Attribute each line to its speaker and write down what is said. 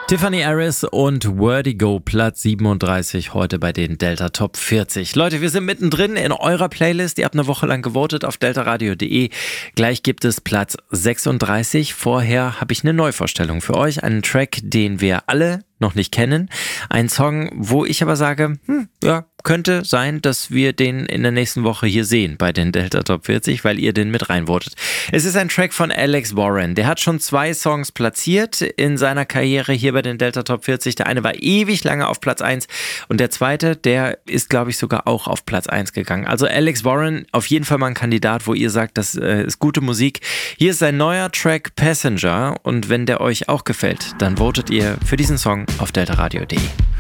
Speaker 1: Tiffany Harris und Vertigo, Platz 37 heute bei den Delta Top 40. Leute, wir sind mittendrin in eurer Playlist. Ihr habt eine Woche lang gewotet auf deltaradio.de. Gleich gibt es Platz 36. Vorher habe ich eine Neuvorstellung für euch. Einen Track, den wir alle noch nicht kennen. Ein Song, wo ich aber sage, könnte sein, dass wir den in der nächsten Woche hier sehen bei den Delta Top 40, weil ihr den mit reinvotet. Es ist ein Track von Alex Warren. Der hat schon 2 Songs platziert in seiner Karriere hier bei den Delta Top 40. Der eine war ewig lange auf Platz 1 und der zweite, der ist, glaube ich, sogar auch auf Platz 1 gegangen. Also Alex Warren, auf jeden Fall mal ein Kandidat, wo ihr sagt, das ist gute Musik. Hier ist sein neuer Track Passenger und wenn der euch auch gefällt, dann votet ihr für diesen Song auf deltaradio.de.